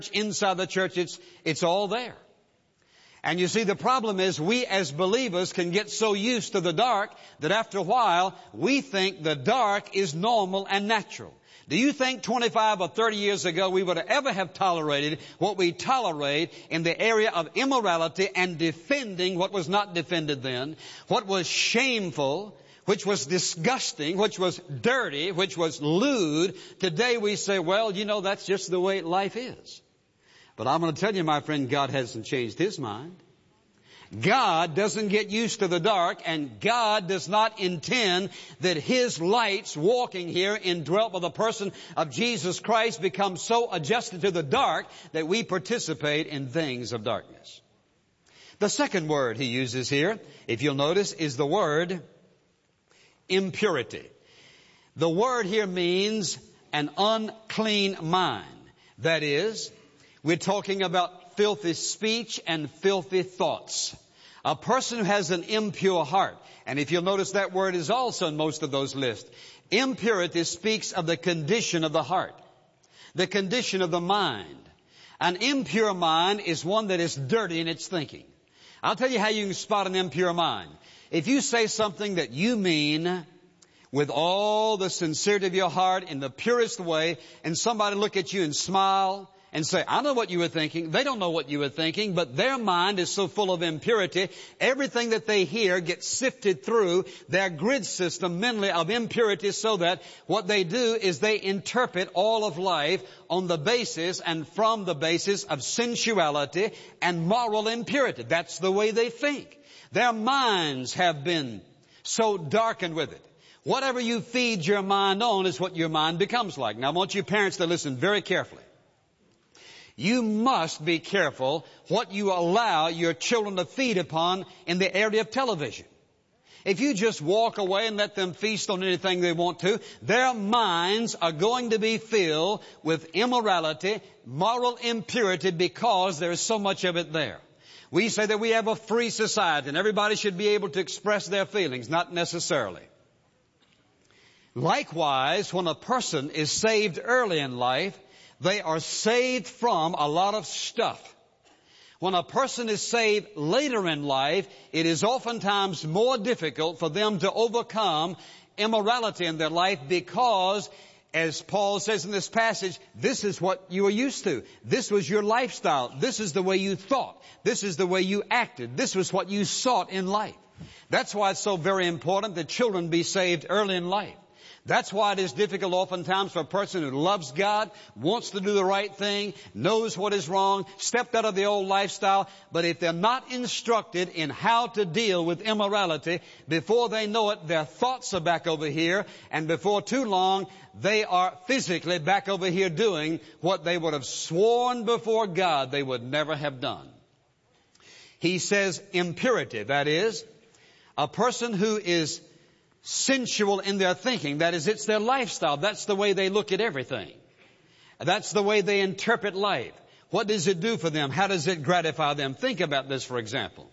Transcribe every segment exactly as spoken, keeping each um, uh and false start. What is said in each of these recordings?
inside the church, it's, it's all there. And you see, the problem is we as believers can get so used to the dark that after a while we think the dark is normal and natural. Do you think twenty-five or thirty years ago we would ever have tolerated what we tolerate in the area of immorality and defending what was not defended then, what was shameful, which was disgusting, which was dirty, which was lewd? Today we say, well, you know, that's just the way life is. But I'm going to tell you, my friend, God hasn't changed His mind. God doesn't get used to the dark, and God does not intend that His lights walking here indwelt by the person of Jesus Christ become so adjusted to the dark that we participate in things of darkness. The second word He uses here, if you'll notice, is the word impurity. The word here means an unclean mind. That is, we're talking about filthy speech and filthy thoughts. A person who has an impure heart. And if you'll notice, that word is also in most of those lists. Impurity speaks of the condition of the heart, the condition of the mind. An impure mind is one that is dirty in its thinking. I'll tell you how you can spot an impure mind. If you say something that you mean with all the sincerity of your heart in the purest way, and somebody look at you and smile and say, I know what you were thinking. They don't know what you were thinking, but their mind is so full of impurity, everything that they hear gets sifted through their grid system mentally of impurity, so that what they do is they interpret all of life on the basis and from the basis of sensuality and moral impurity. That's the way they think. Their minds have been so darkened with it. Whatever you feed your mind on is what your mind becomes like. Now I want you parents to listen very carefully. You must be careful what you allow your children to feed upon in the area of television. If you just walk away and let them feast on anything they want to, their minds are going to be filled with immorality, moral impurity, because there is so much of it there. We say that we have a free society and everybody should be able to express their feelings. Not necessarily. Likewise, when a person is saved early in life, they are saved from a lot of stuff. When a person is saved later in life, it is oftentimes more difficult for them to overcome immorality in their life, because, as Paul says in this passage, this is what you were used to. This was your lifestyle. This is the way you thought. This is the way you acted. This was what you sought in life. That's why it's so very important that children be saved early in life. That's why it is difficult oftentimes for a person who loves God, wants to do the right thing, knows what is wrong, stepped out of the old lifestyle, but if they're not instructed in how to deal with immorality, before they know it, their thoughts are back over here, and before too long, they are physically back over here doing what they would have sworn before God they would never have done. He says impurity, that is, a person who is sensual in their thinking. That is, it's their lifestyle. That's the way they look at everything. That's the way they interpret life. What does it do for them? How does it gratify them? Think about this, for example.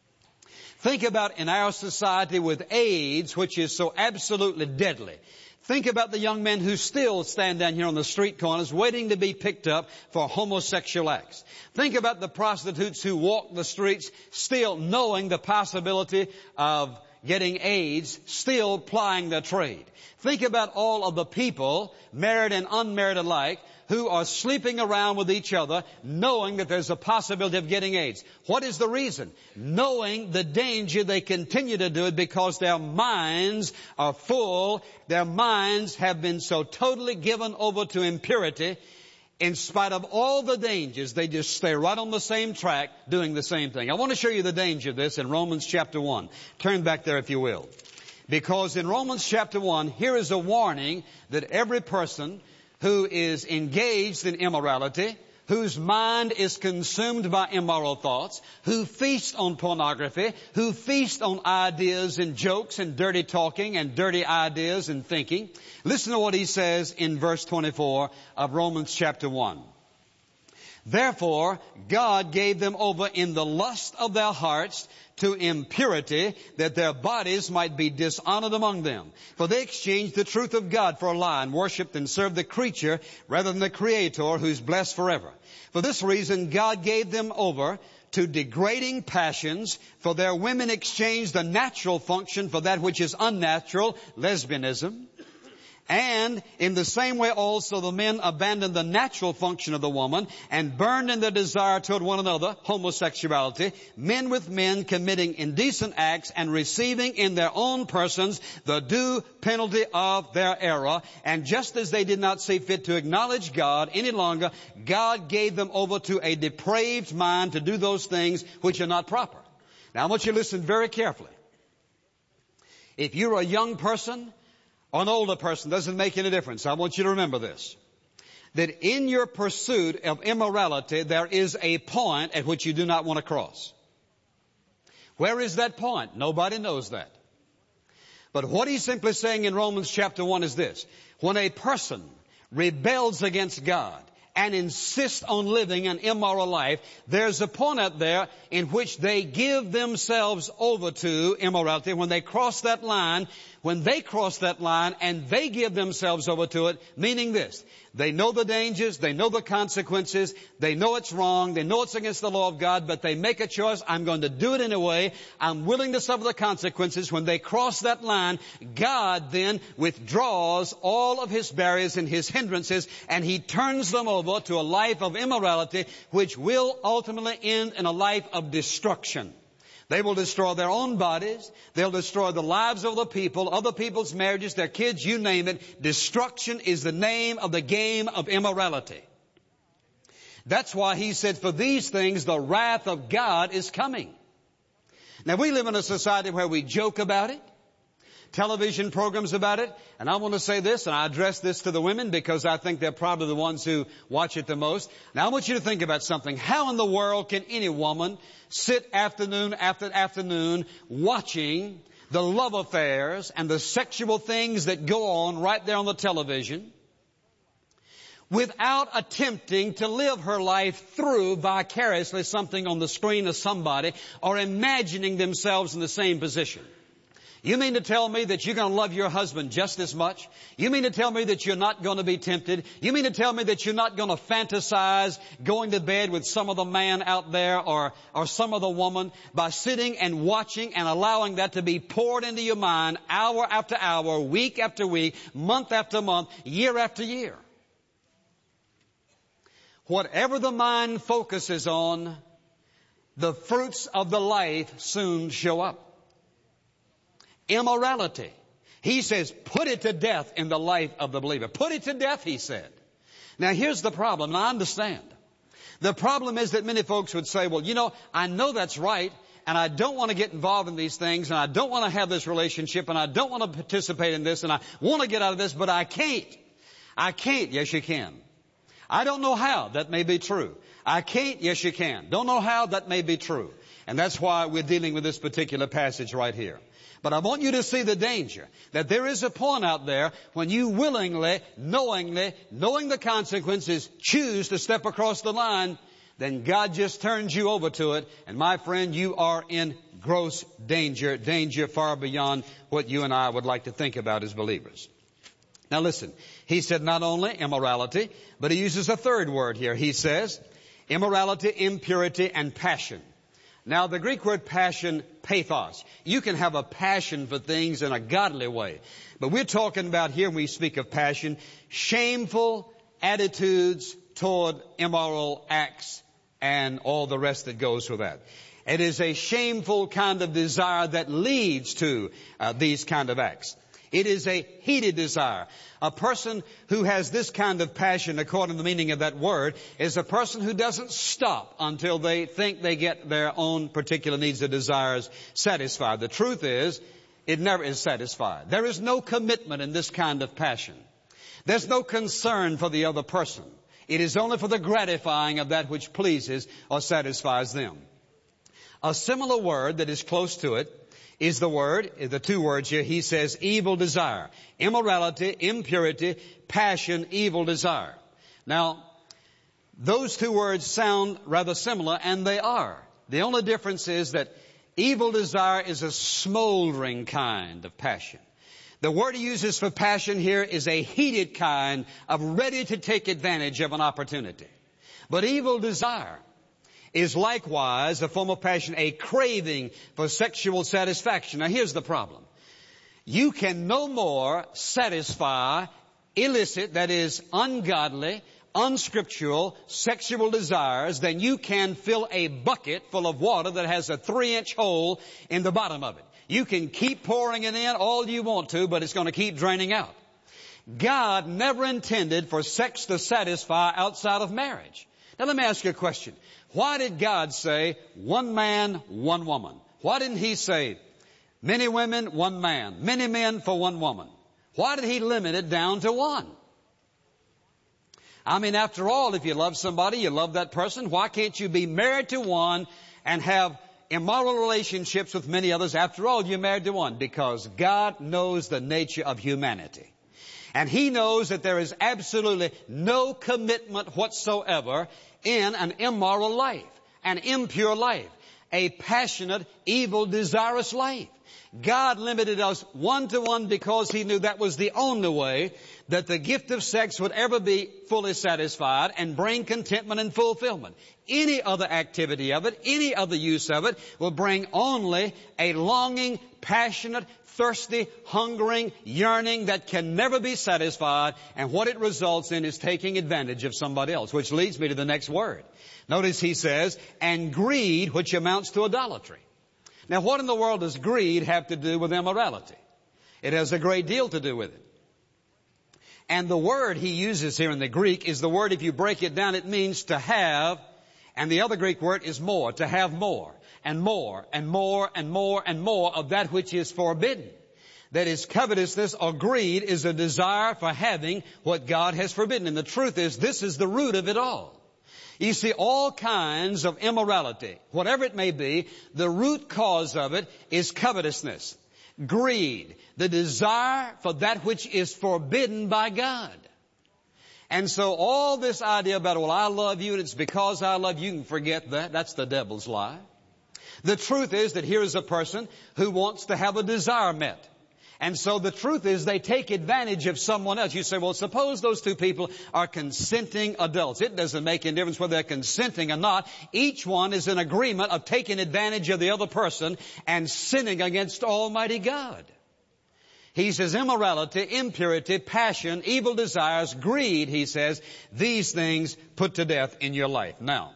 Think about in our society with AIDS, which is so absolutely deadly. Think about the young men who still stand down here on the street corners waiting to be picked up for homosexual acts. Think about the prostitutes who walk the streets still knowing the possibility of getting AIDS, still plying their trade. Think about all of the people, married and unmarried alike, who are sleeping around with each other, knowing that there's a possibility of getting AIDS. What is the reason? Knowing the danger, they continue to do it because their minds are full. Their minds have been so totally given over to impurity. In spite of all the dangers, they just stay right on the same track doing the same thing. I want to show you the danger of this in Romans chapter one. Turn back there if you will. Because in Romans chapter one, here is a warning that every person who is engaged in immorality, whose mind is consumed by immoral thoughts, who feast on pornography, who feast on ideas and jokes and dirty talking and dirty ideas and thinking. Listen to what he says in verse twenty-four of Romans chapter one. Therefore, God gave them over in the lust of their hearts to impurity, that their bodies might be dishonored among them. For they exchanged the truth of God for a lie, and worshipped and served the creature rather than the Creator, who is blessed forever. For this reason, God gave them over to degrading passions, for their women exchanged the natural function for that which is unnatural, lesbianism. And in the same way also the men abandoned the natural function of the woman and burned in their desire toward one another, homosexuality, men with men committing indecent acts and receiving in their own persons the due penalty of their error. And just as they did not see fit to acknowledge God any longer, God gave them over to a depraved mind to do those things which are not proper. Now I want you to listen very carefully. If you're a young person, or an older person, doesn't make any difference. I want you to remember this. That in your pursuit of immorality, there is a point at which you do not want to cross. Where is that point? Nobody knows that. But what he's simply saying in Romans chapter one is this. When a person rebels against God and insists on living an immoral life, there's a point out there in which they give themselves over to immorality. When they cross that line, when they cross that line and they give themselves over to it, meaning this, they know the dangers, they know the consequences, they know it's wrong, they know it's against the law of God, but they make a choice, I'm going to do it anyway, I'm willing to suffer the consequences. When they cross that line, God then withdraws all of His barriers and His hindrances, and He turns them over to a life of immorality, which will ultimately end in a life of destruction. They will destroy their own bodies. They'll destroy the lives of the people, other people's marriages, their kids, you name it. Destruction is the name of the game of immorality. That's why He said, for these things the wrath of God is coming. Now we live in a society where we joke about it. Television programs about it. And I want to say this, and I address this to the women because I think they're probably the ones who watch it the most. Now I want you to think about something. How in the world can any woman sit afternoon after afternoon watching the love affairs and the sexual things that go on right there on the television without attempting to live her life through vicariously something on the screen of somebody, or imagining themselves in the same position? You mean to tell me that you're going to love your husband just as much? You mean to tell me that you're not going to be tempted? You mean to tell me that you're not going to fantasize going to bed with some other man out there or, or some other woman by sitting and watching and allowing that to be poured into your mind hour after hour, week after week, month after month, year after year? Whatever the mind focuses on, the fruits of the life soon show up. Immorality. He says, put it to death in the life of the believer. Put it to death, He said. Now here's the problem, and I understand. The problem is that many folks would say, well, you know, I know that's right, and I don't want to get involved in these things, and I don't want to have this relationship, and I don't want to participate in this, and I want to get out of this, but I can't. I can't. Yes, you can. I don't know how. That may be true. I can't. Yes, you can. Don't know how. That may be true. And that's why we're dealing with this particular passage right here. But I want you to see the danger, that there is a point out there when you willingly, knowingly, knowing the consequences, choose to step across the line, then God just turns you over to it. And my friend, you are in gross danger, danger far beyond what you and I would like to think about as believers. Now listen, He said not only immorality, but He uses a third word here. He says immorality, impurity, and passion. Now, the Greek word passion, pathos. You can have a passion for things in a godly way. But we're talking about here, when we speak of passion, shameful attitudes toward immoral acts and all the rest that goes with that. It is a shameful kind of desire that leads to uh, these kind of acts. It is a heated desire. A person who has this kind of passion, according to the meaning of that word, is a person who doesn't stop until they think they get their own particular needs or desires satisfied. The truth is, it never is satisfied. There is no commitment in this kind of passion. There's no concern for the other person. It is only for the gratifying of that which pleases or satisfies them. A similar word that is close to it is the word, the two words here. He says evil desire. Immorality, impurity, passion, evil desire. Now, Those two words sound rather similar, and they are. The only difference is that evil desire is a smoldering kind of passion. The word he uses for passion here is a heated kind of ready to take advantage of an opportunity. But evil desire is likewise a form of passion, a craving for sexual satisfaction. Now here's the problem. You can no more satisfy illicit, that is ungodly, unscriptural sexual desires than you can fill a bucket full of water that has a three inch hole in the bottom of it. You can keep pouring it in all you want to, but it's going to keep draining out. God never intended for sex to satisfy outside of marriage. Now let me ask you a question. Why did God say one man, one woman? Why didn't he say many women, one man, many men for one woman? Why did he limit it down to one? I mean, after all, if you love somebody, you love that person, why can't you be married to one and have immoral relationships with many others? After all, you're married to one, because God knows the nature of humanity. And he knows that there is absolutely no commitment whatsoever in an immoral life, an impure life, a passionate, evil, desirous life. God limited us one to one because he knew that was the only way that the gift of sex would ever be fully satisfied and bring contentment and fulfillment. Any other activity of it, any other use of it will bring only a longing, passionate, thirsty, hungering, yearning that can never be satisfied, and what it results in is taking advantage of somebody else, which leads me to the next word. Notice he says, and greed, which amounts to idolatry. Now, what in the world does greed have to do with immorality? It has a great deal to do with it. And the word he uses here in the Greek is the word, if you break it down, it means to have, and the other Greek word is more, to have more, and more, and more, and more, and more of that which is forbidden. That is, covetousness or greed is a desire for having what God has forbidden. And the truth is, this is the root of it all. You see, all kinds of immorality, whatever it may be, the root cause of it is covetousness, greed, the desire for that which is forbidden by God. And so all this idea about, well, I love you and it's because I love you, you can forget that. That's the devil's lie. The truth is that here is a person who wants to have a desire met. And so the truth is they take advantage of someone else. You say, well, suppose those two people are consenting adults. It doesn't make any difference whether they're consenting or not. Each one is in agreement of taking advantage of the other person and sinning against Almighty God. He says immorality, impurity, passion, evil desires, greed, he says, these things put to death in your life. Now,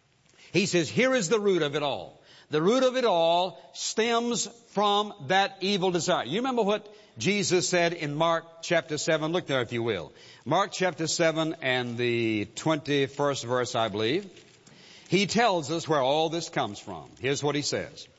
he says, here is the root of it all. The root of it all stems from that evil desire. You remember what Jesus said in Mark chapter seven? Look there if you will. Mark chapter seven and the twenty-first verse, I believe. He tells us where all this comes from. Here's what he says.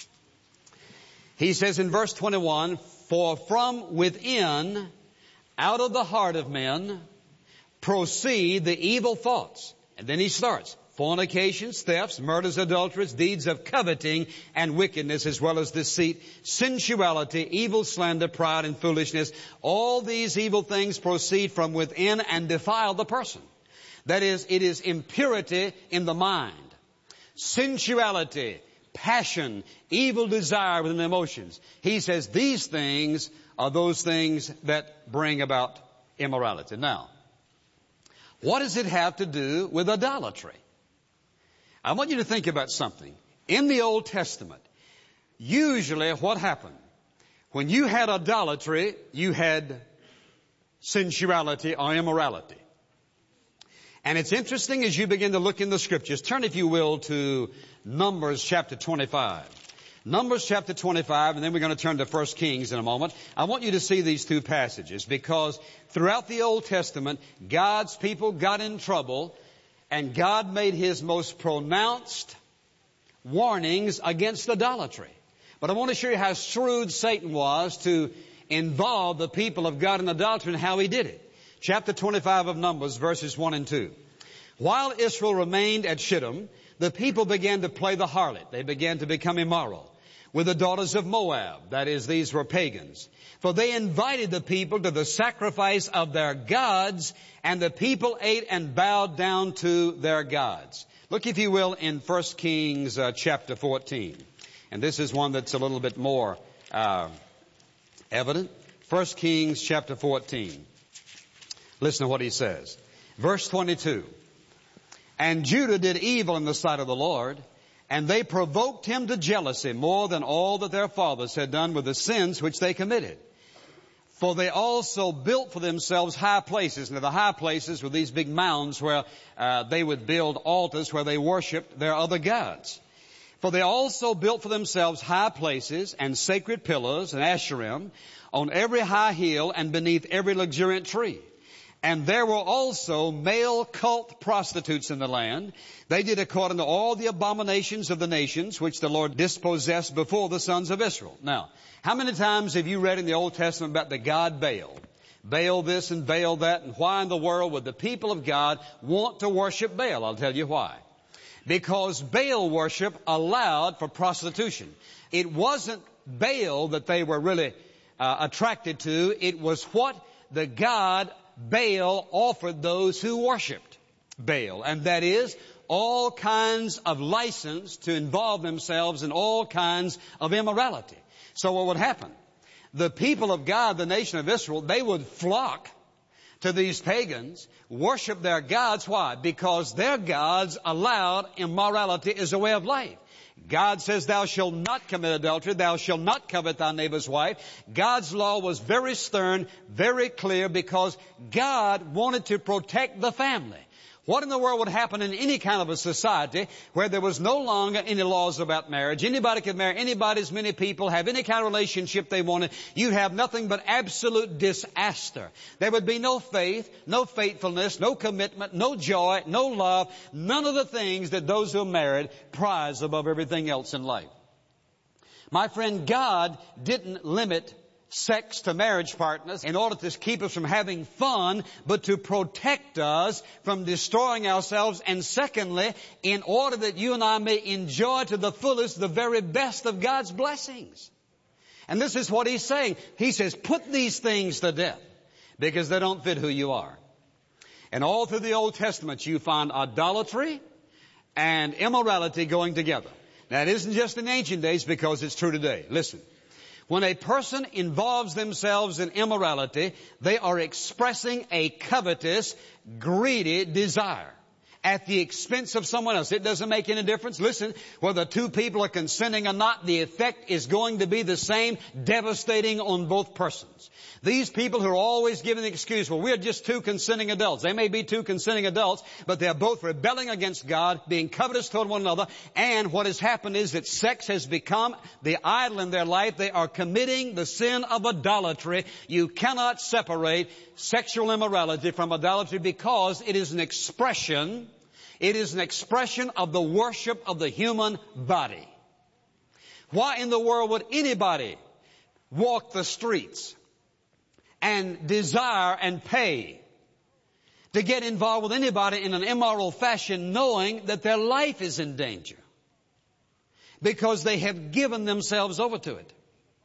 He says in verse twenty-one, for from within, out of the heart of men, proceed the evil thoughts. And then he starts. Fornications, thefts, murders, adulteries, deeds of coveting and wickedness, as well as deceit, sensuality, evil slander, pride, and foolishness. All these evil things proceed from within and defile the person. That is, it is impurity in the mind, sensuality, passion, evil desire within the emotions. He says these things are those things that bring about immorality. Now, what does it have to do with idolatry? I want you to think about something. In the Old Testament, usually what happened? When you had idolatry, you had sensuality or immorality. And it's interesting as you begin to look in the Scriptures. Turn, if you will, to Numbers chapter twenty-five. Numbers chapter twenty-five, and then we're going to turn to First Kings in a moment. I want you to see these two passages because throughout the Old Testament, God's people got in trouble and God made his most pronounced warnings against idolatry. But I want to show you how shrewd Satan was to involve the people of God in idolatry and how he did it. Chapter twenty-five of Numbers, verses one and two. While Israel remained at Shittim, the people began to play the harlot. They began to become immoral. with the daughters of Moab. That is, these were pagans. For they invited the people to the sacrifice of their gods, and the people ate and bowed down to their gods. Look, if you will, in First Kings uh, chapter fourteen. And this is one that's a little bit more uh, evident. First Kings chapter fourteen. Listen to what he says. Verse twenty-two. And Judah did evil in the sight of the Lord, and they provoked him to jealousy more than all that their fathers had done with the sins which they committed. For they also built for themselves high places. Now the high places were these big mounds where uh, they would build altars where they worshiped their other gods. For they also built for themselves high places and sacred pillars and Asherim on every high hill and beneath every luxuriant tree. And there were also male cult prostitutes in the land. They did according to all the abominations of the nations which the Lord dispossessed before the sons of Israel. Now, how many times have you read in the Old Testament about the god Baal? Baal this and Baal that, and why in the world would the people of God want to worship Baal? I'll tell you why. Because Baal worship allowed for prostitution. It wasn't Baal that they were really uh, attracted to. It was what the god Baal offered those who worshipped Baal. And that is all kinds of license to involve themselves in all kinds of immorality. So what would happen? The people of God, the nation of Israel, they would flock to these pagans, worship their gods. Why? Because their gods allowed immorality as a way of life. God says, thou shalt not commit adultery, thou shalt not covet thy neighbor's wife. God's law was very stern, very clear, because God wanted to protect the family. What in the world would happen in any kind of a society where there was no longer any laws about marriage? Anybody could marry anybody, as many people, have any kind of relationship they wanted. You'd have nothing but absolute disaster. There would be no faith, no faithfulness, no commitment, no joy, no love, none of the things that those who are married prize above everything else in life. My friend, God didn't limit sex to marriage partners in order to keep us from having fun, but to protect us from destroying ourselves. And secondly, in order that you and I may enjoy to the fullest the very best of God's blessings. And this is what he's saying. He says, put these things to death because they don't fit who you are. And all through the Old Testament you find idolatry and immorality going together. Now it isn't just in ancient days, because it's true today. Listen. When a person involves themselves in immorality, they are expressing a covetous, greedy desire at the expense of someone else. It doesn't make any difference. Listen, whether two people are consenting or not, the effect is going to be the same, devastating on both persons. These people who are always giving the excuse, well, we're just two consenting adults. They may be two consenting adults, but they're both rebelling against God, being covetous toward one another. And what has happened is that sex has become the idol in their life. They are committing the sin of idolatry. You cannot separate sexual immorality from idolatry, because it is an expression, it is an expression of the worship of the human body. Why in the world would anybody walk the streets and desire and pay to get involved with anybody in an immoral fashion, knowing that their life is in danger because they have given themselves over to it?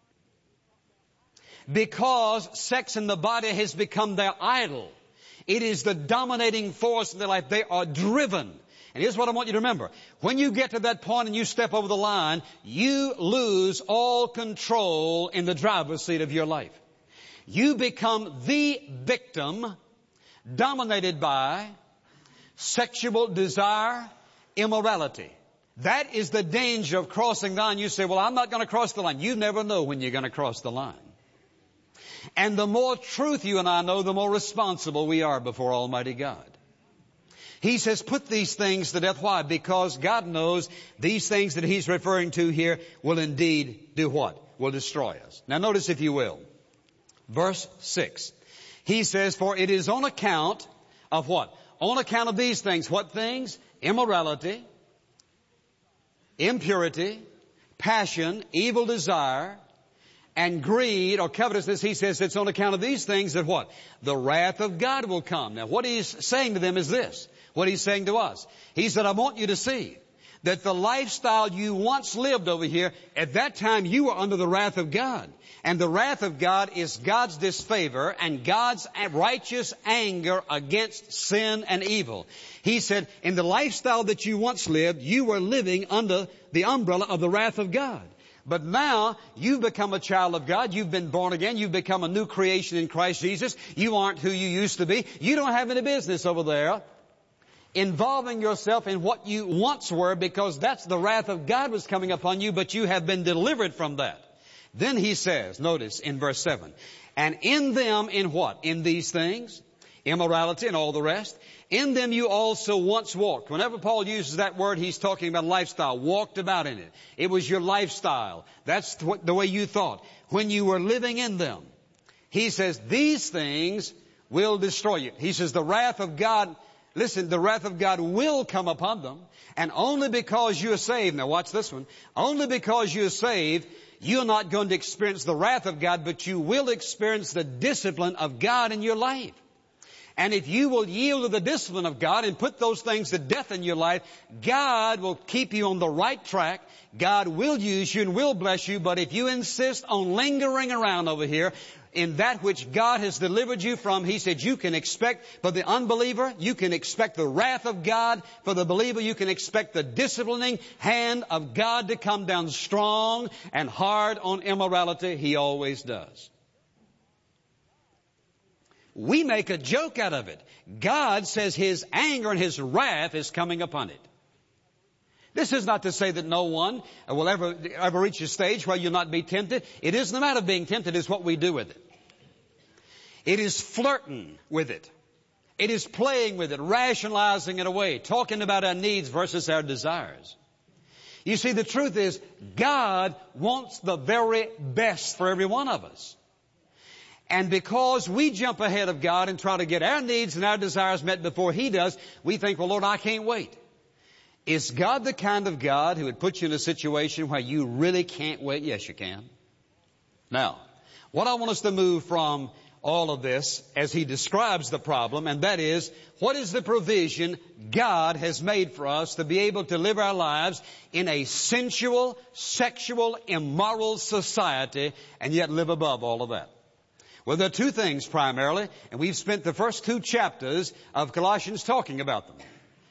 Because sex in the body has become their idol. It is the dominating force in their life. They are driven. And here's what I want you to remember. When you get to that point and you step over the line, you lose all control in the driver's seat of your life. You become the victim dominated by sexual desire, immorality. That is the danger of crossing the line. You say, well, I'm not going to cross the line. You never know when you're going to cross the line. And the more truth you and I know, the more responsible we are before Almighty God. He says, put these things to death. Why? Because God knows these things that he's referring to here will indeed do what? Will destroy us. Now notice, if you will, verse six. He says, for it is on account of what? On account of these things. What things? Immorality, impurity, passion, evil desire, and greed or covetousness. He says it's on account of these things that what? The wrath of God will come. Now what he's saying to them is this. What he's saying to us. He said, I want you to see that the lifestyle you once lived over here, at that time you were under the wrath of God. And the wrath of God is God's disfavor and God's righteous anger against sin and evil. He said, in the lifestyle that you once lived, you were living under the umbrella of the wrath of God. But now you've become a child of God. You've been born again. You've become a new creation in Christ Jesus. You aren't who you used to be. You don't have any business over there involving yourself in what you once were, because that's the wrath of God was coming upon you, but you have been delivered from that. Then he says, notice in verse seven, and in them, in what? In these things, immorality and all the rest, in them you also once walked. Whenever Paul uses that word, he's talking about lifestyle, walked about in it. It was your lifestyle. That's the way you thought. When you were living in them, he says, these things will destroy you. He says, the wrath of God, listen, the wrath of God will come upon them. And only because you are saved, now watch this one, only because you are saved, you're not going to experience the wrath of God, but you will experience the discipline of God in your life. And if you will yield to the discipline of God and put those things to death in your life, God will keep you on the right track. God will use you and will bless you. But if you insist on lingering around over here in that which God has delivered you from, he said you can expect for the unbeliever, you can expect the wrath of God. For the believer, you can expect the disciplining hand of God to come down strong and hard on immorality. He always does. We make a joke out of it. God says His anger and His wrath is coming upon it. This is not to say that no one will ever, ever reach a stage where you'll not be tempted. It isn't a matter of being tempted, it's what we do with it. It is flirting with it. It is playing with it, rationalizing it away, talking about our needs versus our desires. You see, the truth is, God wants the very best for every one of us. And because we jump ahead of God and try to get our needs and our desires met before He does, we think, well, Lord, I can't wait. Is God the kind of God who would put you in a situation where you really can't wait? Yes, you can. Now, what I want us to move from all of this as he describes the problem, and that is, what is the provision God has made for us to be able to live our lives in a sensual, sexual, immoral society and yet live above all of that? Well, there are two things primarily, and we've spent the first two chapters of Colossians talking about them.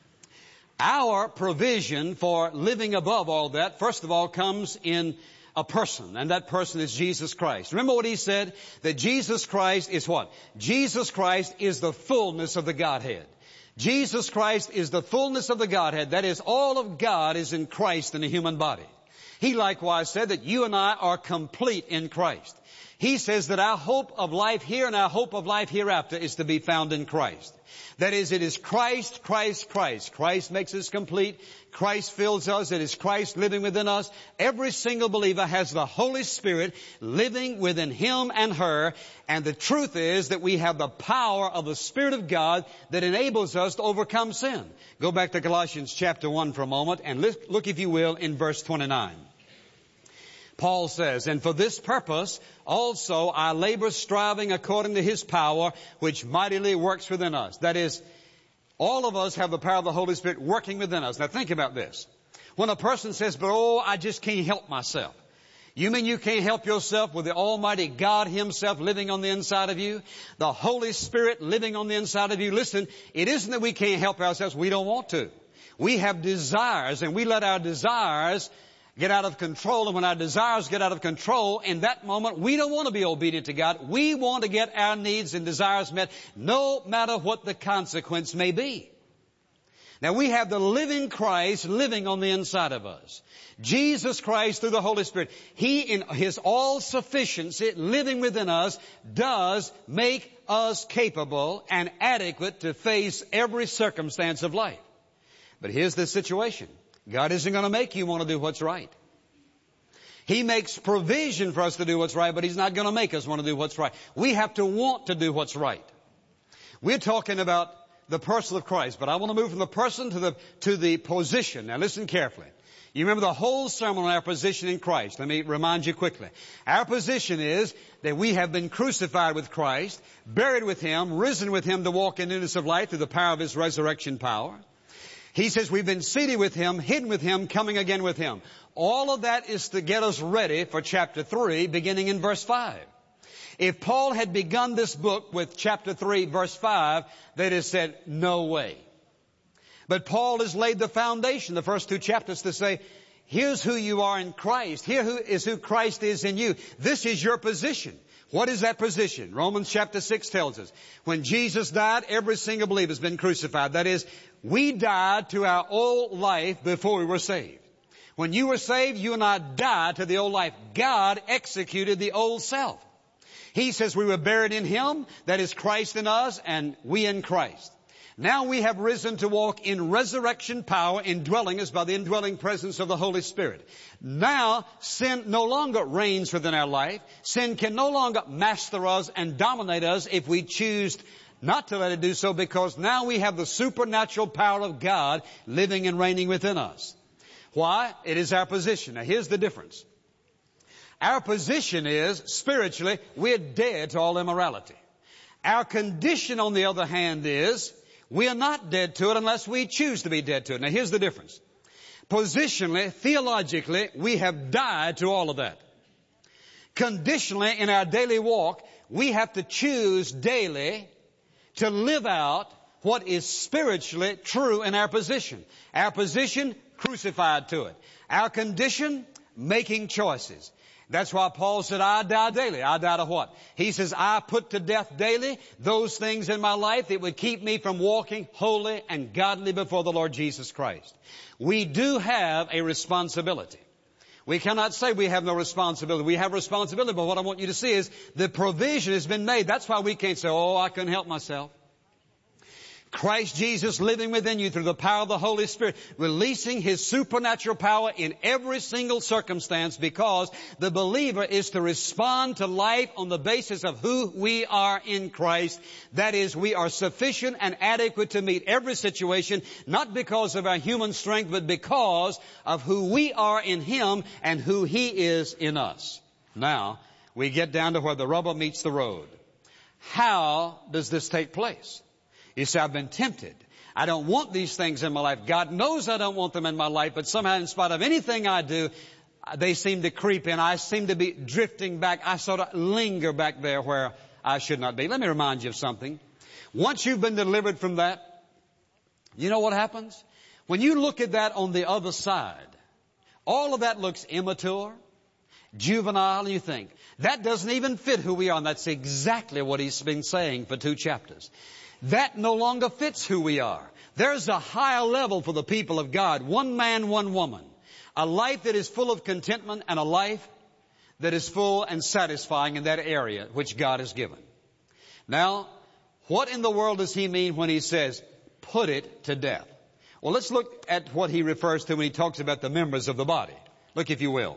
Our provision for living above all that, first of all, comes in a person, and that person is Jesus Christ. Remember what he said? That Jesus Christ is what? Jesus Christ is the fullness of the Godhead. Jesus Christ is the fullness of the Godhead. That is, all of God is in Christ in the human body. He likewise said that you and I are complete in Christ. He says that our hope of life here and our hope of life hereafter is to be found in Christ. That is, it is Christ, Christ, Christ. Christ makes us complete. Christ fills us. It is Christ living within us. Every single believer has the Holy Spirit living within him and her. And the truth is that we have the power of the Spirit of God that enables us to overcome sin. Go back to Colossians chapter one for a moment and look, if you will, in verse twenty-nine. Paul says, and for this purpose also I labor, striving according to His power, which mightily works within us. That is, all of us have the power of the Holy Spirit working within us. Now think about this. When a person says, but oh, I just can't help myself. You mean you can't help yourself with the Almighty God Himself living on the inside of you? The Holy Spirit living on the inside of you? Listen, it isn't that we can't help ourselves. We don't want to. We have desires, and we let our desires get out of control. And when our desires get out of control, in that moment, we don't want to be obedient to God. We want to get our needs and desires met, no matter what the consequence may be. Now, we have the living Christ living on the inside of us. Jesus Christ through the Holy Spirit. He, in His all-sufficiency living within us, does make us capable and adequate to face every circumstance of life. But here's the situation. God isn't going to make you want to do what's right. He makes provision for us to do what's right, but He's not going to make us want to do what's right. We have to want to do what's right. We're talking about the person of Christ, but I want to move from the person to the, to the position. Now listen carefully. You remember the whole sermon on our position in Christ. Let me remind you quickly. Our position is that we have been crucified with Christ, buried with Him, risen with Him to walk in newness of life through the power of His resurrection power. He says we've been seated with Him, hidden with Him, coming again with Him. All of that is to get us ready for chapter three, beginning in verse five. If Paul had begun this book with chapter three, verse five, they'd have said, no way. But Paul has laid the foundation, the first two chapters, to say, here's who you are in Christ. Here who is who Christ is in you. This is your position. What is that position? Romans chapter six tells us. When Jesus died, every single believer has been crucified. That is, we died to our old life before we were saved. When you were saved, you and I died to the old life. God executed the old self. He says we were buried in Him, that is Christ in us, and we in Christ. Now we have risen to walk in resurrection power, indwelling us by the indwelling presence of the Holy Spirit. Now sin no longer reigns within our life. Sin can no longer master us and dominate us if we choose not to let it do so, because now we have the supernatural power of God living and reigning within us. Why? It is our position. Now here's the difference. Our position is, spiritually, we're dead to all immorality. Our condition, on the other hand, is we are not dead to it unless we choose to be dead to it. Now here's the difference. Positionally, theologically, we have died to all of that. Conditionally, in our daily walk, we have to choose daily to live out what is spiritually true in our position. Our position, crucified to it. Our condition, making choices. That's why Paul said, I die daily. I die to what? He says, I put to death daily those things in my life that would keep me from walking holy and godly before the Lord Jesus Christ. We do have a responsibility. We cannot say we have no responsibility. We have responsibility, but what I want you to see is the provision has been made. That's why we can't say, oh, I couldn't help myself. Christ Jesus living within you through the power of the Holy Spirit, releasing His supernatural power in every single circumstance, because the believer is to respond to life on the basis of who we are in Christ. That is, we are sufficient and adequate to meet every situation, not because of our human strength, but because of who we are in Him and who He is in us. Now, we get down to where the rubber meets the road. How does this take place? You say, I've been tempted. I don't want these things in my life. God knows I don't want them in my life, but somehow in spite of anything I do, they seem to creep in. I seem to be drifting back. I sort of linger back there where I should not be. Let me remind you of something. Once you've been delivered from that, you know what happens? When you look at that on the other side, all of that looks immature, juvenile, and you think, that doesn't even fit who we are. And that's exactly what he's been saying for two chapters. That no longer fits who we are. There's a higher level for the people of God. One man, one woman. A life that is full of contentment and a life that is full and satisfying in that area which God has given. Now, what in the world does he mean when he says, put it to death? Well, let's look at what he refers to when he talks about the members of the body. Look, if you will.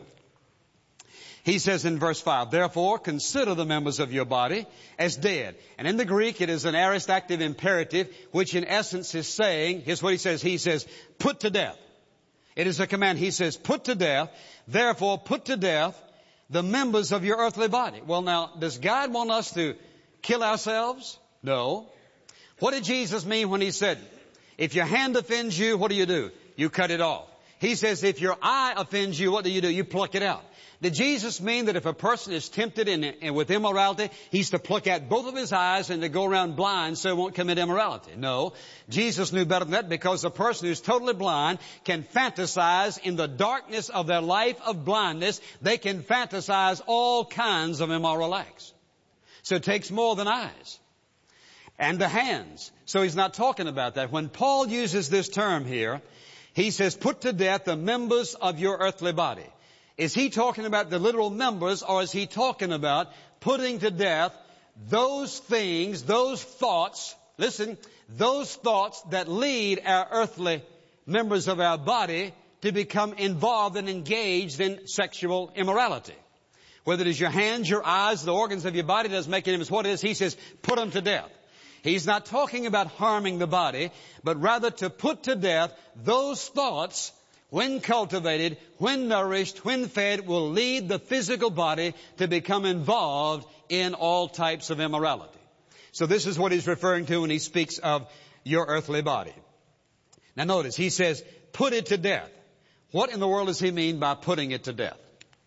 He says in verse five, therefore consider the members of your body as dead. And in the Greek it is an aorist active imperative, which in essence is saying, here's what he says, he says, put to death. It is a command. He says, put to death, therefore put to death the members of your earthly body. Well now, does God want us to kill ourselves? No. What did Jesus mean when he said, if your hand offends you, what do you do? You cut it off. He says, if your eye offends you, what do you do? You pluck it out. Did Jesus mean that if a person is tempted in, in, with immorality, he's to pluck out both of his eyes and to go around blind so he won't commit immorality? No. Jesus knew better than that, because a person who's totally blind can fantasize in the darkness of their life of blindness. They can fantasize all kinds of immoral acts. So it takes more than eyes. And the hands. So he's not talking about that. When Paul uses this term here, he says, put to death the members of your earthly body. Is he talking about the literal members, or is he talking about putting to death those things, those thoughts, listen, those thoughts that lead our earthly members of our body to become involved and engaged in sexual immorality? Whether it is your hands, your eyes, the organs of your body, doesn't make any difference what it is. He says, put them to death. He's not talking about harming the body, but rather to put to death those thoughts, when cultivated, when nourished, when fed, will lead the physical body to become involved in all types of immorality. So this is what he's referring to when he speaks of your earthly body. Now notice, he says, put it to death. What in the world does he mean by putting it to death?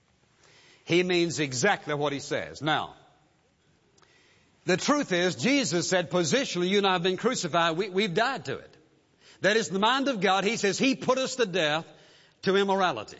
He means exactly what he says. Now, the truth is, Jesus said, positionally, you and I have been crucified. We, we've died to it. That is the mind of God. He says he put us to death to immorality.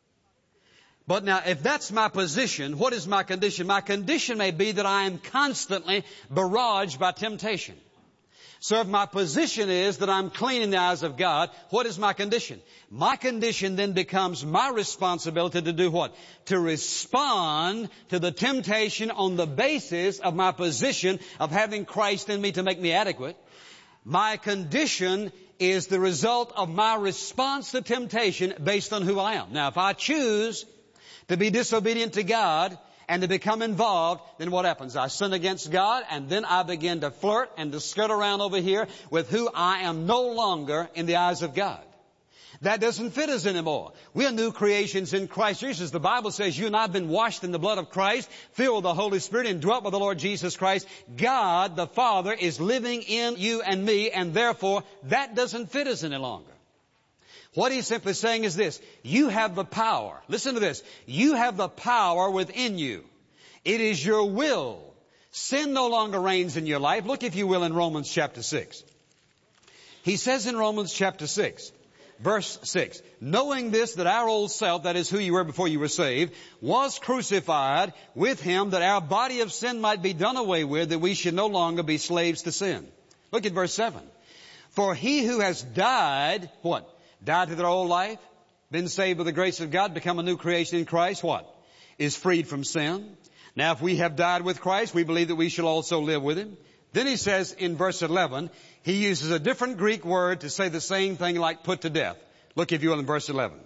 But now, if that's my position, what is my condition? My condition may be that I am constantly barraged by temptation. So if my position is that I'm clean in the eyes of God, what is my condition? My condition then becomes my responsibility to do what? To respond to the temptation on the basis of my position of having Christ in me to make me adequate. My condition is the result of my response to temptation based on who I am. Now, if I choose to be disobedient to God and to become involved, then what happens? I sin against God, and then I begin to flirt and to skirt around over here with who I am no longer in the eyes of God. That doesn't fit us anymore. We are new creations in Christ Jesus. The Bible says you and I have been washed in the blood of Christ, filled with the Holy Spirit, and dwelt with the Lord Jesus Christ. God, the Father, is living in you and me, and therefore that doesn't fit us any longer. What he's simply saying is this: you have the power. Listen to this. You have the power within you. It is your will. Sin no longer reigns in your life. Look, if you will, in Romans chapter six. He says in Romans chapter six, verse six, knowing this, that our old self, that is who you were before you were saved, was crucified with him, that our body of sin might be done away with, that we should no longer be slaves to sin. Look at verse seven. For he who has died, what? Died to their old life, been saved by the grace of God, become a new creation in Christ, what? Is freed from sin. Now if we have died with Christ, we believe that we shall also live with him. Then he says in verse eleven, he uses a different Greek word to say the same thing like put to death. Look, if you will, in verse eleven.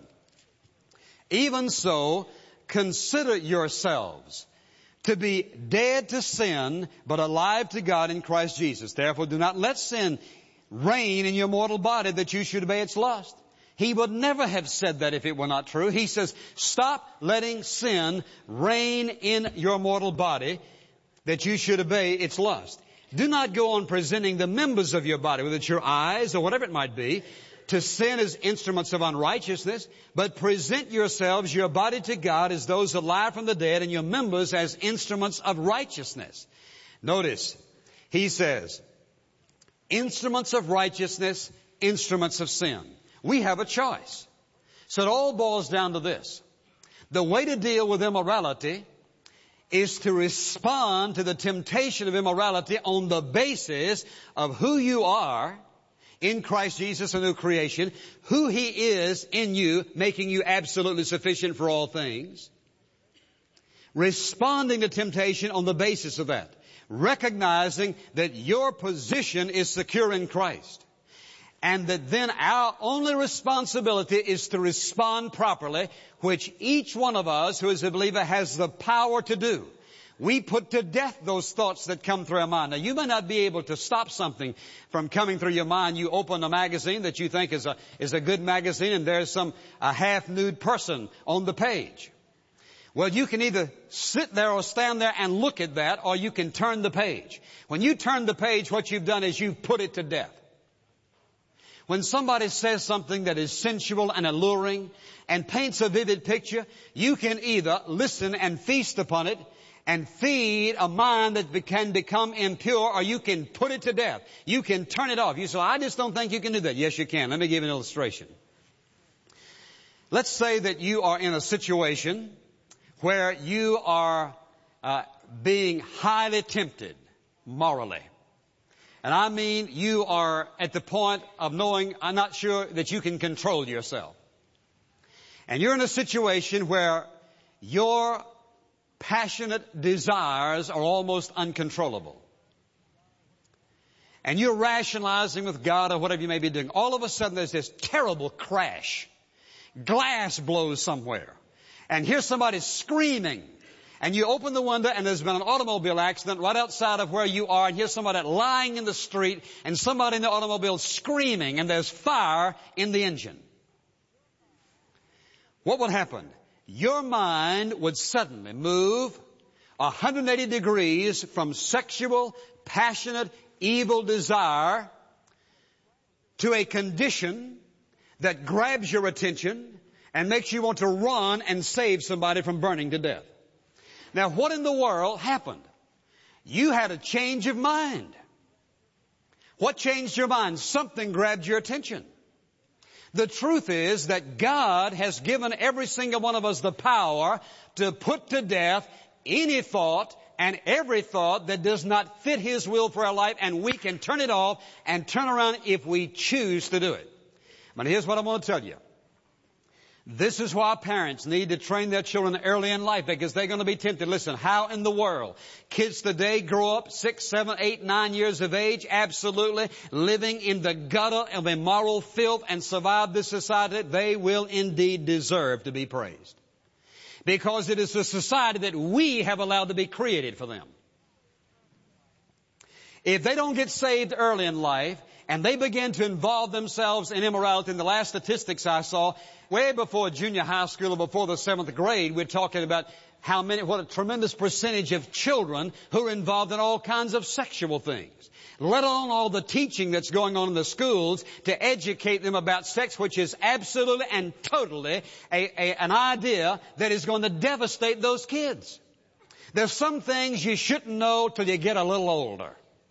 Even so, consider yourselves to be dead to sin, but alive to God in Christ Jesus. Therefore do not let sin reign in your mortal body, that you should obey its lust. He would never have said that if it were not true. He says, stop letting sin reign in your mortal body, that you should obey its lust. Do not go on presenting the members of your body, whether it's your eyes or whatever it might be, to sin as instruments of unrighteousness, but present yourselves, your body to God, as those alive from the dead, and your members as instruments of righteousness. Notice, he says, instruments of righteousness, instruments of sin. We have a choice. So it all boils down to this. The way to deal with immorality is to respond to the temptation of immorality on the basis of who you are in Christ Jesus, a new creation, who he is in you, making you absolutely sufficient for all things. Responding to temptation on the basis of that. Recognizing that your position is secure in Christ. And that then our only responsibility is to respond properly, which each one of us who is a believer has the power to do. We put to death those thoughts that come through our mind. Now, you may not be able to stop something from coming through your mind. You open a magazine that you think is a, is a good magazine, and there's some a half-nude person on the page. Well, you can either sit there or stand there and look at that, or you can turn the page. When you turn the page, what you've done is you've put it to death. When somebody says something that is sensual and alluring and paints a vivid picture, you can either listen and feast upon it and feed a mind that can become impure, or you can put it to death. You can turn it off. You say, I just don't think you can do that. Yes, you can. Let me give you an illustration. Let's say that you are in a situation where you are uh, being highly tempted morally. And I mean, you are at the point of knowing, I'm not sure that you can control yourself. And you're in a situation where your passionate desires are almost uncontrollable. And you're rationalizing with God or whatever you may be doing. All of a sudden there's this terrible crash. Glass blows somewhere. And here's somebody screaming. And you open the window and there's been an automobile accident right outside of where you are. And here's somebody lying in the street and somebody in the automobile screaming, and there's fire in the engine. What would happen? Your mind would suddenly move one hundred eighty degrees from sexual, passionate, evil desire to a condition that grabs your attention and makes you want to run and save somebody from burning to death. Now, what in the world happened? You had a change of mind. What changed your mind? Something grabbed your attention. The truth is that God has given every single one of us the power to put to death any thought and every thought that does not fit His will for our life, and we can turn it off and turn around if we choose to do it. But here's what I want to tell you. This is why parents need to train their children early in life, because they're going to be tempted. Listen, how in the world kids today grow up six, seven, eight, nine years of age, absolutely living in the gutter of immoral filth and survive this society? They will indeed deserve to be praised, because it is the society that we have allowed to be created for them. If they don't get saved early in life, and they begin to involve themselves in immorality, in the last statistics I saw, way before junior high school or before the seventh grade, we're talking about how many, what a tremendous percentage of children who are involved in all kinds of sexual things. Let alone all the teaching that's going on in the schools to educate them about sex, which is absolutely and totally a, a, an idea that is going to devastate those kids. There's some things you shouldn't know till you get a little older.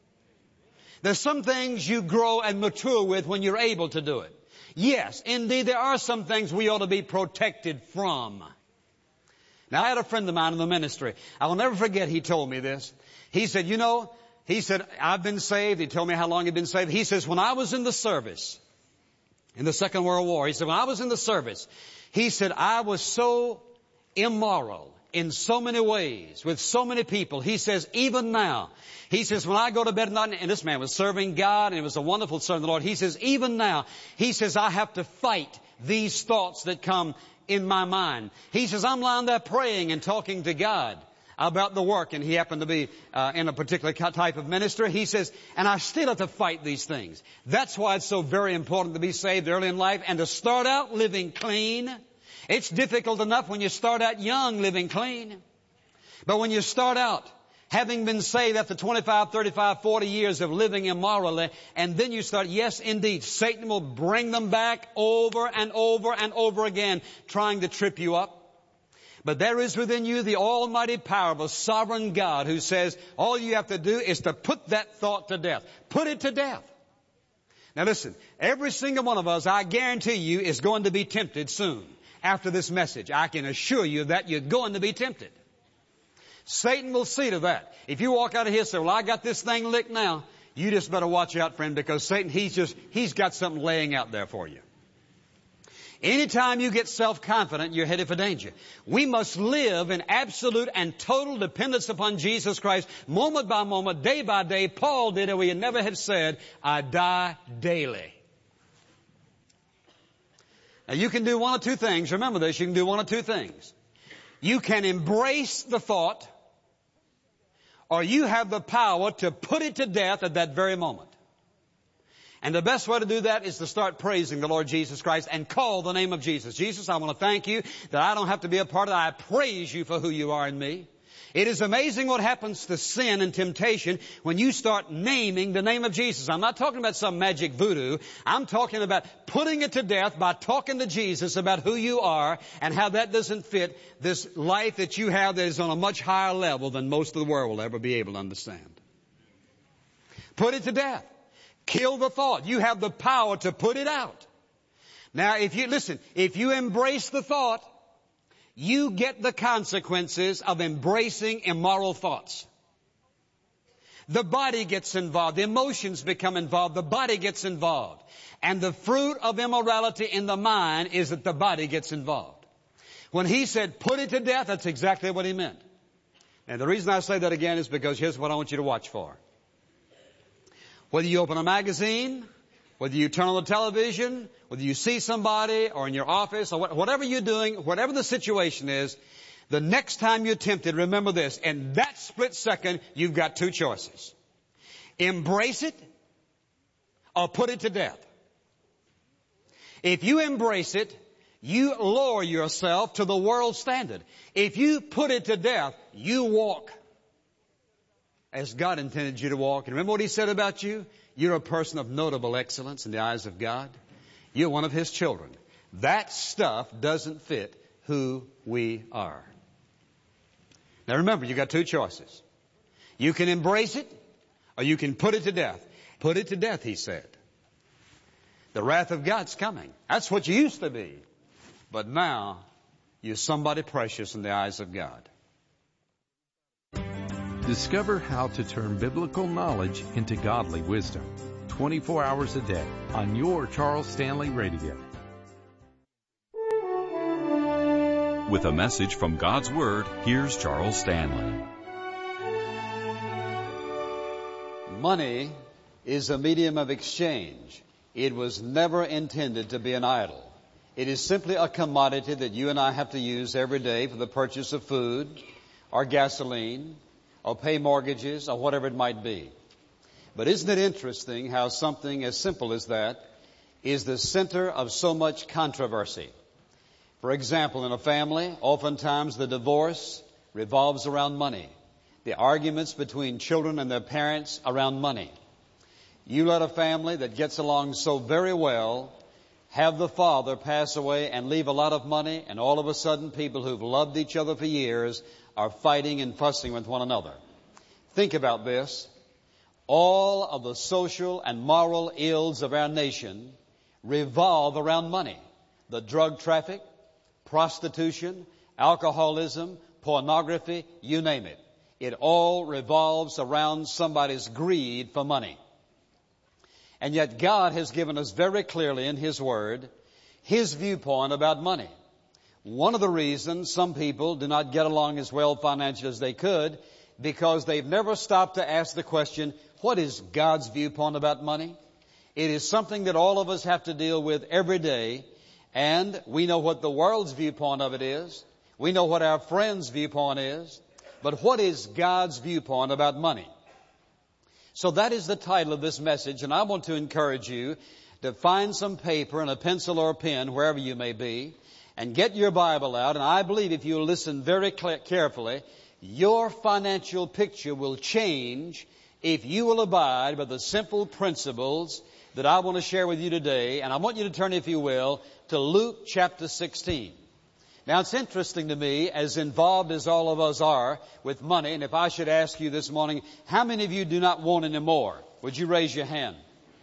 There's some things you grow and mature with when you're able to do it. Yes, indeed, there are some things we ought to be protected from. Now, I had a friend of mine in the ministry. I will never forget, he told me this. He said, you know, he said, I've been saved. He told me how long he'd been saved. He says, when I was in the service, in the Second World War, he said, when I was in the service, he said, I was so immoral in so many ways, with so many people. He says, even now, he says, when I go to bed at night, and this man was serving God, and it was a wonderful serving the Lord. He says, even now, he says, I have to fight these thoughts that come in my mind. He says, I'm lying there praying and talking to God about the work, and he happened to be uh, in a particular type of ministry. He says, and I still have to fight these things. That's why it's so very important to be saved early in life and to start out living clean. It's difficult enough when you start out young living clean. But when you start out having been saved after twenty-five, thirty-five, forty years of living immorally, and then you start, yes, indeed, Satan will bring them back over and over and over again, trying to trip you up. But there is within you the almighty power of a sovereign God who says all you have to do is to put that thought to death. Put it to death. Now listen, every single one of us, I guarantee you, is going to be tempted soon. After this message, I can assure you that you're going to be tempted. Satan will see to that. If you walk out of here and say, well, I got this thing licked now, you just better watch out, friend, because Satan, he's just, he's got something laying out there for you. Anytime you get self-confident, you're headed for danger. We must live in absolute and total dependence upon Jesus Christ, moment by moment, day by day. Paul did it. We never have said, I die daily. Now, you can do one of two things. Remember this. You can do one of two things. You can embrace the thought, or you have the power to put it to death at that very moment. And the best way to do that is to start praising the Lord Jesus Christ and call the name of Jesus. Jesus, I want to thank you that I don't have to be a part of that. I praise you for who you are in me. It is amazing what happens to sin and temptation when you start naming the name of Jesus. I'm not talking about some magic voodoo. I'm talking about putting it to death by talking to Jesus about who you are and how that doesn't fit this life that you have that is on a much higher level than most of the world will ever be able to understand. Put it to death. Kill the thought. You have the power to put it out. Now, if you, listen, if you embrace the thought, you get the consequences of embracing immoral thoughts. The body gets involved. The emotions become involved. The body gets involved. And the fruit of immorality in the mind is that the body gets involved. When he said, put it to death, that's exactly what he meant. And the reason I say that again is because here's what I want you to watch for. Whether you open a magazine, whether you turn on the television, whether you see somebody or in your office or whatever you're doing, whatever the situation is, the next time you're tempted, remember this. In that split second, you've got two choices. Embrace it or put it to death. If you embrace it, you lower yourself to the world standard. If you put it to death, you walk as God intended you to walk. And remember what he said about you? You're a person of notable excellence in the eyes of God. You're one of His children. That stuff doesn't fit who we are. Now remember, you got two choices. You can embrace it, or you can put it to death. Put it to death, He said. The wrath of God's coming. That's what you used to be. But now, you're somebody precious in the eyes of God. Discover how to turn biblical knowledge into godly wisdom. twenty-four hours a day on your Charles Stanley Radio. With a message from God's Word, here's Charles Stanley. Money is a medium of exchange. It was never intended to be an idol. It is simply a commodity that you and I have to use every day for the purchase of food or gasoline or pay mortgages or whatever it might be. But isn't it interesting how something as simple as that is the center of so much controversy? For example, in a family, oftentimes the divorce revolves around money. The arguments between children and their parents around money. You let a family that gets along so very well have the father pass away and leave a lot of money, and all of a sudden people who've loved each other for years are fighting and fussing with one another. Think about this. All of the social and moral ills of our nation revolve around money. The drug traffic, prostitution, alcoholism, pornography, you name it. It all revolves around somebody's greed for money. And yet God has given us very clearly in His Word His viewpoint about money. One of the reasons some people do not get along as well financially as they could, because they've never stopped to ask the question, what is God's viewpoint about money? It is something that all of us have to deal with every day, and we know what the world's viewpoint of it is. We know what our friends' viewpoint is. But what is God's viewpoint about money? So that is the title of this message, and I want to encourage you to find some paper and a pencil or a pen, wherever you may be, and get your Bible out. And I believe if you listen very carefully, your financial picture will change if you will abide by the simple principles that I want to share with you today. And I want you to turn, if you will, to Luke chapter sixteen. Now, it's interesting to me, as involved as all of us are with money, and if I should ask you this morning, how many of you do not want any more? Would you raise your hand?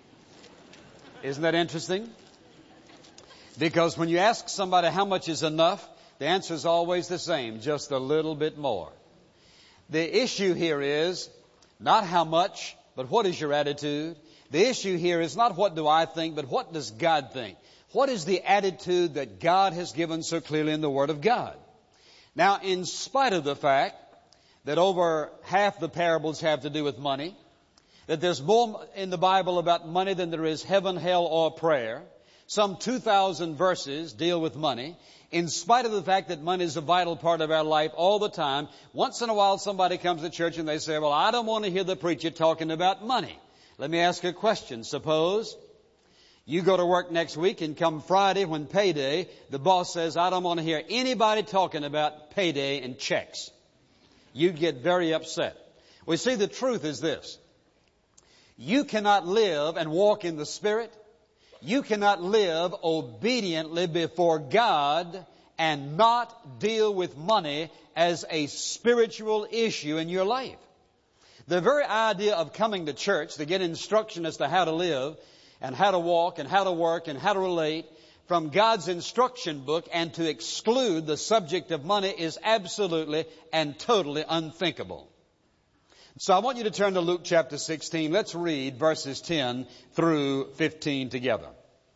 Isn't that interesting? Because when you ask somebody how much is enough, the answer is always the same, just a little bit more. The issue here is not how much, but what is your attitude? The issue here is not what do I think, but what does God think? What is the attitude that God has given so clearly in the Word of God? Now, in spite of the fact that over half the parables have to do with money, that there's more in the Bible about money than there is heaven, hell, or prayer, some two thousand verses deal with money. In spite of the fact that money is a vital part of our life all the time, once in a while somebody comes to church and they say, well, I don't want to hear the preacher talking about money. Let me ask you a question. Suppose you go to work next week and come Friday when payday, the boss says, I don't want to hear anybody talking about payday and checks. You'd get very upset. Well, see, the truth is this. You cannot live and walk in the Spirit. You cannot live obediently before God and not deal with money as a spiritual issue in your life. The very idea of coming to church to get instruction as to how to live and how to walk and how to work and how to relate from God's instruction book and to exclude the subject of money is absolutely and totally unthinkable. So I want you to turn to Luke chapter sixteen. Let's read verses ten through fifteen together.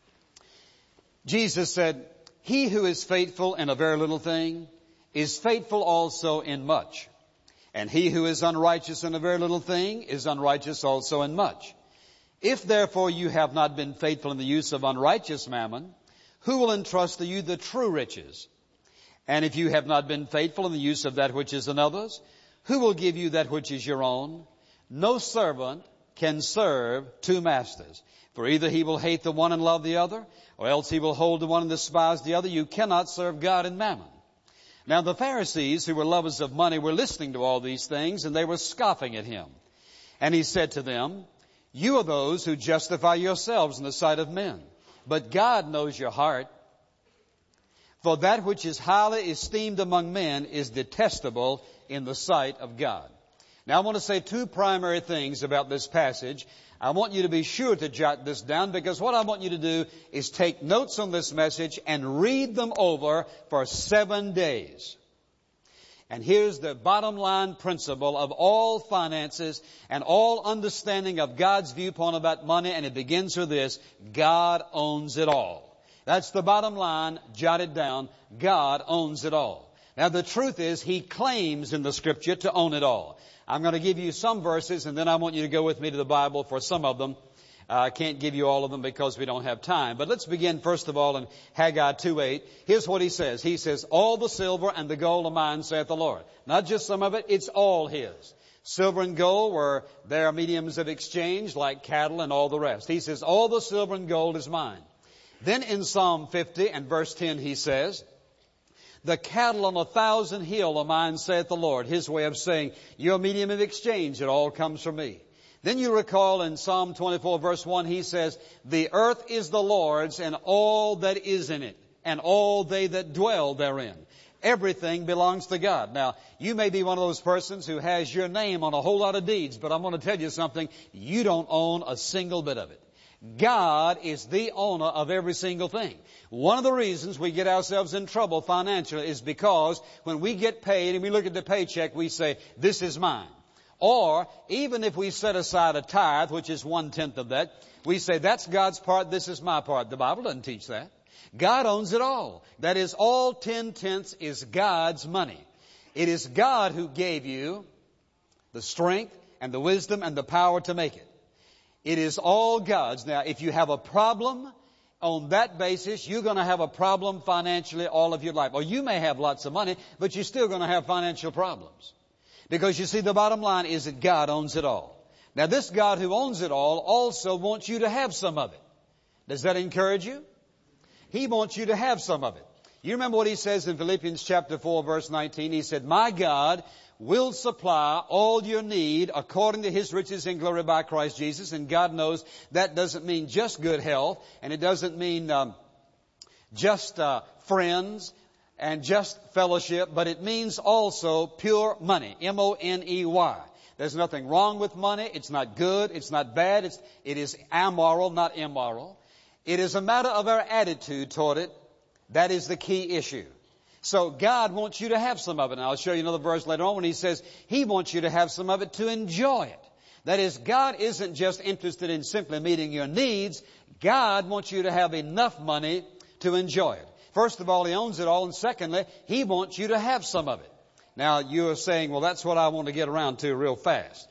Jesus said, he who is faithful in a very little thing is faithful also in much. And he who is unrighteous in a very little thing is unrighteous also in much. If therefore you have not been faithful in the use of unrighteous mammon, who will entrust to you the true riches? And if you have not been faithful in the use of that which is another's, who will give you that which is your own? No servant can serve two masters. For either he will hate the one and love the other, or else he will hold the one and despise the other. You cannot serve God and mammon. Now the Pharisees, who were lovers of money, were listening to all these things, and they were scoffing at him. And he said to them, You are those who justify yourselves in the sight of men. But God knows your heart. For that which is highly esteemed among men is detestable in the sight of God. Now I want to say two primary things about this passage. I want you to be sure to jot this down, because what I want you to do is take notes on this message and read them over for seven days. And here's the bottom line principle of all finances and all understanding of God's viewpoint about money, and it begins with this: God owns it all. That's the bottom line. Jot it down. God owns it all. Now the truth is, He claims in the Scripture to own it all. I'm going to give you some verses, and then I want you to go with me to the Bible for some of them. Uh, I can't give you all of them because we don't have time. But let's begin first of all in Haggai two eight. Here's what he says. He says, all the silver and the gold are mine, saith the Lord. Not just some of it, it's all His. Silver and gold were their mediums of exchange, like cattle and all the rest. He says, all the silver and gold is mine. Then in Psalm fifty and verse ten he says, the cattle on a thousand hill are mine, saith the Lord. His way of saying, your medium of exchange, it all comes from me. Then you recall in Psalm twenty-four verse one, he says, the earth is the Lord's and all that is in it, and all they that dwell therein. Everything belongs to God. Now, you may be one of those persons who has your name on a whole lot of deeds, but I'm going to tell you something. You don't own a single bit of it. God is the owner of every single thing. One of the reasons we get ourselves in trouble financially is because when we get paid and we look at the paycheck, we say, this is mine. Or even if we set aside a tithe, which is one-tenth of that, we say, that's God's part, this is my part. The Bible doesn't teach that. God owns it all. That is, all ten-tenths is God's money. It is God who gave you the strength and the wisdom and the power to make it. It is all God's. Now, if you have a problem on that basis, you're going to have a problem financially all of your life. Or you may have lots of money, but you're still going to have financial problems. Because you see, the bottom line is that God owns it all. Now, this God who owns it all also wants you to have some of it. Does that encourage you? He wants you to have some of it. You remember what He says in Philippians chapter four, verse nineteen? He said, my God will supply all your need according to His riches in glory by Christ Jesus. And God knows that doesn't mean just good health, and it doesn't mean um, just uh, friends and just fellowship, but it means also pure money, M O N E Y. There's nothing wrong with money. It's not good. It's not bad. It's, it is amoral, not immoral. It is a matter of our attitude toward it. That is the key issue. So God wants you to have some of it. And I'll show you another verse later on when He says He wants you to have some of it to enjoy it. That is, God isn't just interested in simply meeting your needs. God wants you to have enough money to enjoy it. First of all, He owns it all. And secondly, He wants you to have some of it. Now, you're saying, well, that's what I want to get around to real fast.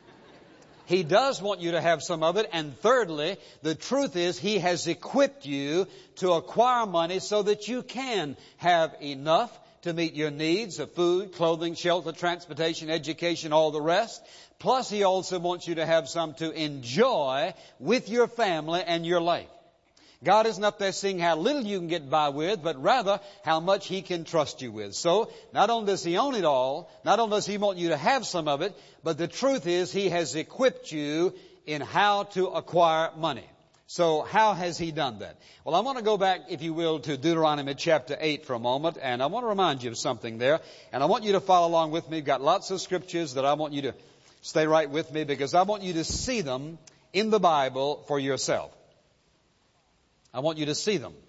He does want you to have some of it. And thirdly, the truth is He has equipped you to acquire money so that you can have enough to meet your needs of food, clothing, shelter, transportation, education, all the rest. Plus, He also wants you to have some to enjoy with your family and your life. God isn't up there seeing how little you can get by with, but rather how much He can trust you with. So, not only does He own it all, not only does He want you to have some of it, but the truth is He has equipped you in how to acquire money. So, how has He done that? Well, I want to go back, if you will, to Deuteronomy chapter eight for a moment, and I want to remind you of something there, and I want you to follow along with me. I've got lots of scriptures that I want you to stay right with me, because I want you to see them in the Bible for yourself. I want you to see them.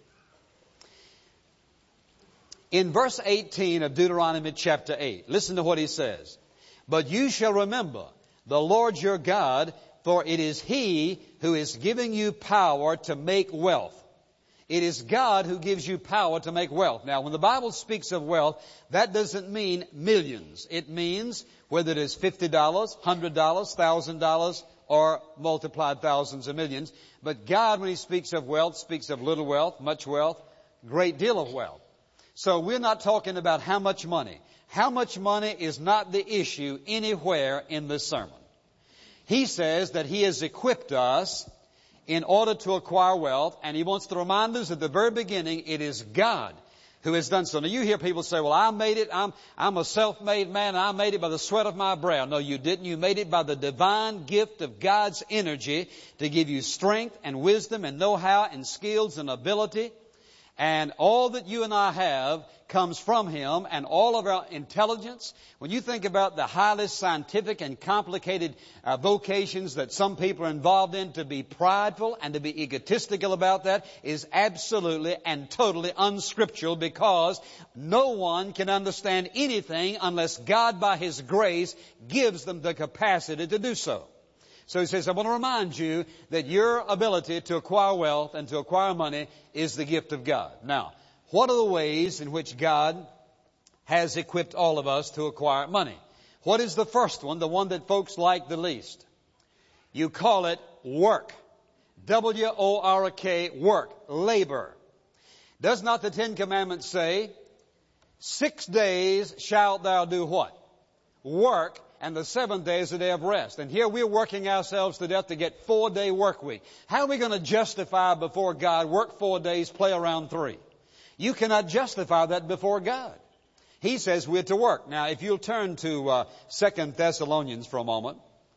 In verse eighteen of Deuteronomy chapter eight, listen to what he says. But you shall remember the Lord your God, for it is He who is giving you power to make wealth. It is God who gives you power to make wealth. Now, when the Bible speaks of wealth, that doesn't mean millions. It means whether it is fifty dollars, one hundred dollars, one thousand dollars, or multiplied thousands or millions. But God, when He speaks of wealth, speaks of little wealth, much wealth, great deal of wealth. So we're not talking about how much money. How much money is not the issue anywhere in this sermon. He says that He has equipped us in order to acquire wealth, and He wants to remind us at the very beginning, it is God who has done so. Now you hear people say, well, I made it. I'm, I'm a self-made man. And I made it by the sweat of my brow. No, you didn't. You made it by the divine gift of God's energy to give you strength and wisdom and know-how and skills and ability. And all that you and I have comes from Him, and all of our intelligence. When you think about the highly scientific and complicated uh, vocations that some people are involved in, to be prideful and to be egotistical about that is absolutely and totally unscriptural, because no one can understand anything unless God by His grace gives them the capacity to do so. So he says, I want to remind you that your ability to acquire wealth and to acquire money is the gift of God. Now, what are the ways in which God has equipped all of us to acquire money? What is the first one, the one that folks like the least? You call it work. W O R K, work, labor. Does not the Ten Commandments say, six days shalt thou do what? Work, and the seventh day is a day of rest. And here we're working ourselves to death to get four-day work week. How are we going to justify before God, work four days, play around three? You cannot justify that before God. He says we're to work. Now, if you'll turn to uh, Second Thessalonians for a moment,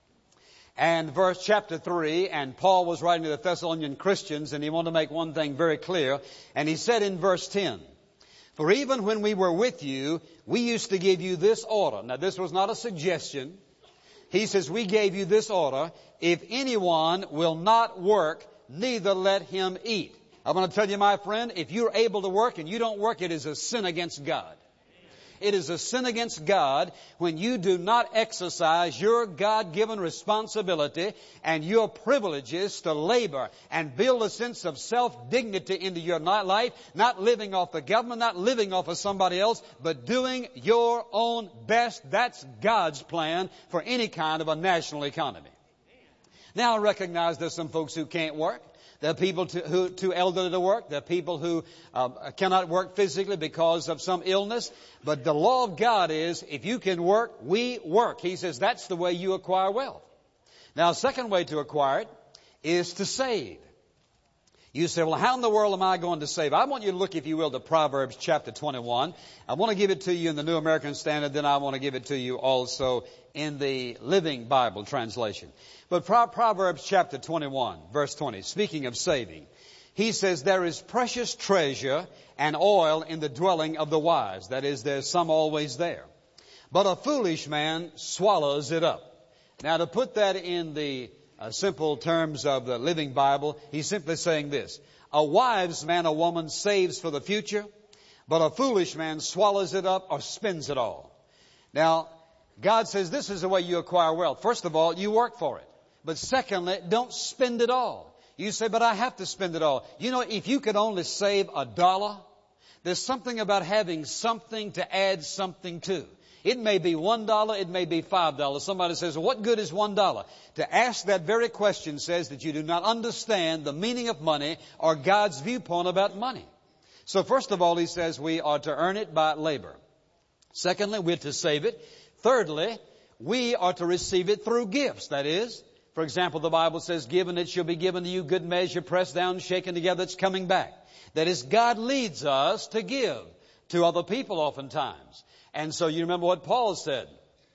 and verse chapter three, and Paul was writing to the Thessalonian Christians, and he wanted to make one thing very clear, and he said in verse ten, for even when we were with you, we used to give you this order. Now, this was not a suggestion. He says, we gave you this order. If anyone will not work, neither let him eat. I'm going to tell you, my friend, if you're able to work and you don't work, it is a sin against God. It is a sin against God when you do not exercise your God-given responsibility and your privileges to labor and build a sense of self-dignity into your life, not living off the government, not living off of somebody else, but doing your own best. That's God's plan for any kind of a national economy. Now, I recognize there's some folks who can't work. There are people to, who too elderly to work. There are people who uh, cannot work physically because of some illness. But the law of God is, if you can work, we work. He says that's the way you acquire wealth. Now, a second way to acquire it is to save. You say, well, how in the world am I going to save? I want you to look, if you will, to Proverbs chapter twenty-one. I want to give it to you in the New American Standard. Then I want to give it to you also in the Living Bible translation. But Proverbs chapter twenty-one, verse twenty, speaking of saving, he says, there is precious treasure and oil in the dwelling of the wise. That is, there's some always there. But a foolish man swallows it up. Now, to put that in the uh, simple terms of the Living Bible, he's simply saying this. A wise man or woman saves for the future, but a foolish man swallows it up or spends it all. Now, God says this is the way you acquire wealth. First of all, you work for it. But secondly, don't spend it all. You say, but I have to spend it all. You know, if you could only save a dollar, there's something about having something to add something to. It may be one dollar, it may be five dollars. Somebody says, well, what good is one dollar? To ask that very question says that you do not understand the meaning of money or God's viewpoint about money. So first of all, he says we are to earn it by labor. Secondly, we're to save it. Thirdly, we are to receive it through gifts. That is, for example, the Bible says, give and it shall be given to you, good measure, pressed down, shaken together, it's coming back. That is, God leads us to give to other people oftentimes. And so you remember what Paul said.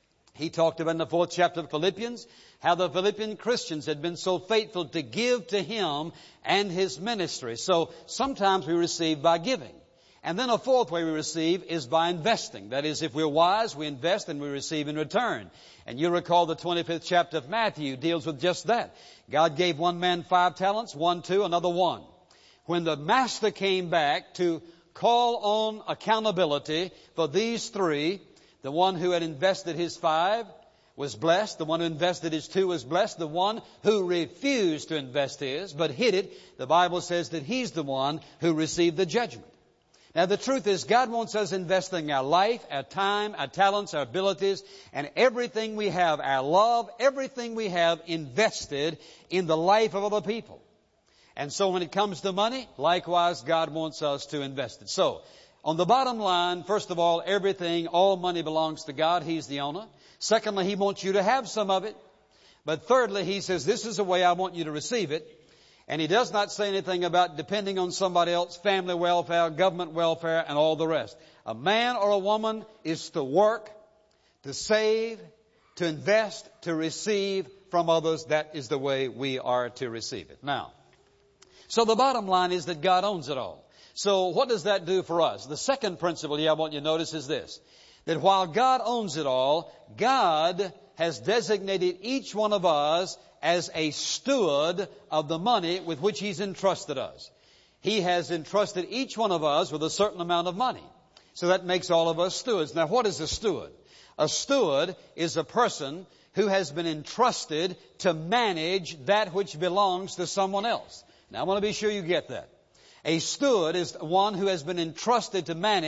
He talked about in the fourth chapter of Philippians, how the Philippian Christians had been so faithful to give to him and his ministry. So sometimes we receive by giving. And then a fourth way we receive is by investing. That is, if we're wise, we invest and we receive in return. And you recall the twenty-fifth chapter of Matthew deals with just that. God gave one man five talents, one two, another one. When the master came back to call on accountability for these three, the one who had invested his five was blessed. The one who invested his two was blessed. The one who refused to invest his but hid it, the Bible says that he's the one who received the judgment. Now, the truth is, God wants us investing our life, our time, our talents, our abilities, and everything we have, our love, everything we have invested in the life of other people. And so when it comes to money, likewise, God wants us to invest it. So, on the bottom line, first of all, everything, all money belongs to God. He's the owner. Secondly, He wants you to have some of it. But thirdly, He says, this is the way I want you to receive it. And he does not say anything about depending on somebody else, family welfare, government welfare, and all the rest. A man or a woman is to work, to save, to invest, to receive from others. That is the way we are to receive it. Now, so the bottom line is that God owns it all. So what does that do for us? The second principle here I want you to notice is this, that while God owns it all, God has designated each one of us as a steward of the money with which He's entrusted us. He has entrusted each one of us with a certain amount of money. So that makes all of us stewards. Now, what is a steward? A steward is a person who has been entrusted to manage that which belongs to someone else. Now, I want to be sure you get that. A steward is one who has been entrusted to manage